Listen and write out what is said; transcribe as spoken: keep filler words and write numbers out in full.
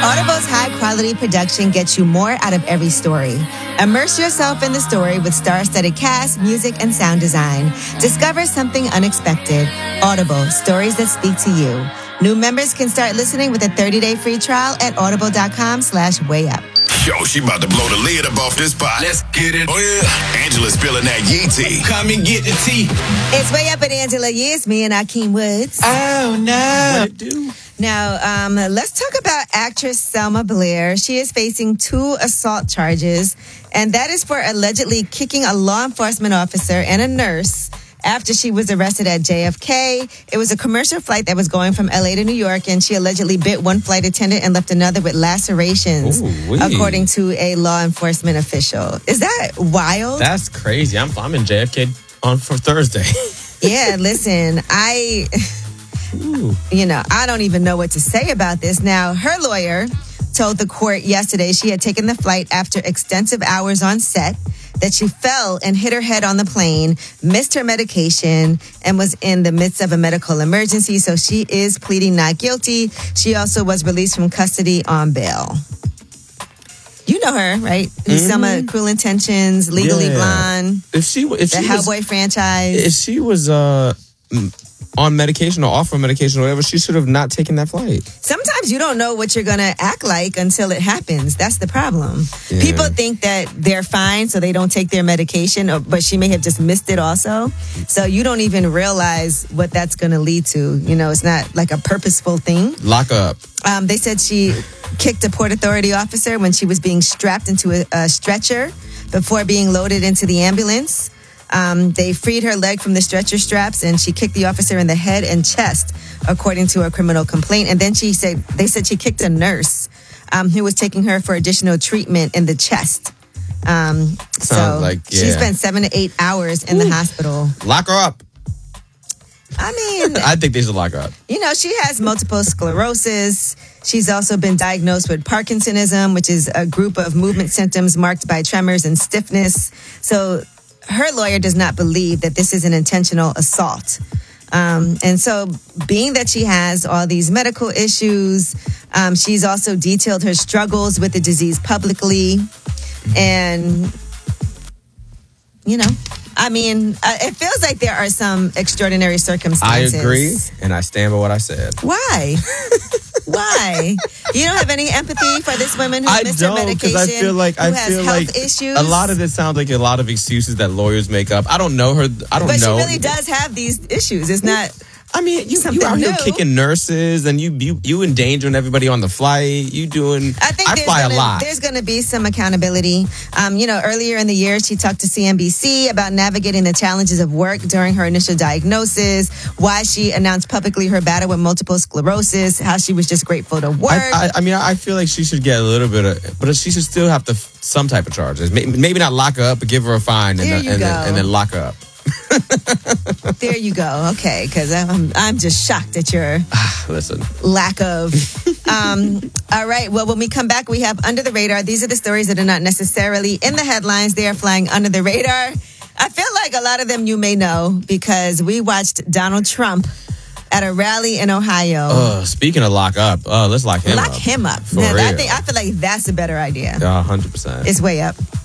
Audible's high-quality production gets you more out of every story. Immerse yourself in the story with star-studded cast, music, and sound design. Discover something unexpected. Audible, stories that speak to you. New members can start listening with a thirty-day free trial at audible.com slash way up. Yo, she about to blow the lid up off this pot. Let's get it. Oh, yeah. Angela's spilling that Yee tea. Come and get the tea. It's Way Up with Angela Yee. It's me and Akeem Woods. Oh, no. What it do? Now, um, let's talk about actress Selma Blair. She is facing two assault charges, and that is for allegedly kicking a law enforcement officer and a nurse after she was arrested at J F K. It was a commercial flight that was going from L A to New York, and she allegedly bit one flight attendant and left another with lacerations, Ooh-wee. according to a law enforcement official. Is that wild? That's crazy. I'm I'm in J F K on for Thursday. Yeah, listen, I, Ooh. you know, I don't even know what to say about this. Now, her lawyer told the court yesterday she had taken the flight after extensive hours on set, that she fell and hit her head on the plane, missed her medication, and was in the midst of a medical emergency. So she is pleading not guilty. She also was released from custody on bail. You know her, right? Who's Mm-hmm. Selma, Cruel Intentions, Legally Yeah. Blonde, If she if the she was, Hellboy franchise. if she was uh on medication or off of medication or whatever, she should have not taken that flight. Sometimes you don't know what you're going to act like until it happens. That's the problem. Yeah. People think that they're fine, so they don't take their medication, or, but she may have just missed it also. So you don't even realize what that's going to lead to. You know, it's not like a purposeful thing. Lock up. Um, they said she kicked a Port Authority officer when she was being strapped into a, a stretcher before being loaded into the ambulance. Um, they freed her leg from the stretcher straps, and she kicked the officer in the head and chest, according to a criminal complaint. And then she said they said she kicked a nurse um, who was taking her for additional treatment in the chest. Um, so Sounds like, she yeah. spent seven to eight hours in the hospital. Lock her up. I mean, I think they should lock her up. you know, she has multiple sclerosis. She's also been diagnosed with Parkinsonism, which is a group of movement symptoms marked by tremors and stiffness. So her lawyer does not believe that this is an intentional assault. Um, and so being that she has all these medical issues, um, she's also detailed her struggles with the disease publicly. And, you know, I mean, uh, it feels like there are some extraordinary I circumstances. agree, and I stand by what I said. Why? Why? You don't have any empathy for this woman who I missed her don't, medication, because I feel like who I has feel health like issues. a lot of this sounds like a lot of excuses that lawyers make up. I don't know her. I don't but know. she really does have these issues. It's not. I mean, you, you something out here new. kicking nurses, and you you you endangering everybody on the flight. You doing? I think I there's fly gonna, a lot. There's going to be some accountability. Um, you know, earlier in the year, she talked to C N B C about navigating the challenges of work during her initial diagnosis, why she announced publicly her battle with multiple sclerosis, how she was just grateful to work. I, I, I mean, I feel like she should get a little bit of, but she should still have to some type of charges. Maybe, maybe not lock her up, but give her a fine and, There then, you and, go. then, and then lock her up. There you go. Okay, because I'm I'm just shocked at your Listen, lack of. Um, all right. Well, when we come back, we have Under the Radar. These are the stories that are not necessarily in the headlines. They are flying under the radar. I feel like a lot of them you may know because we watched Donald Trump at a rally in Ohio. uh, speaking of lock up, uh, let's lock him Lock up. him up. For Now, I real. think I feel like that's a better idea. Yeah, one hundred percent. It's Way Up.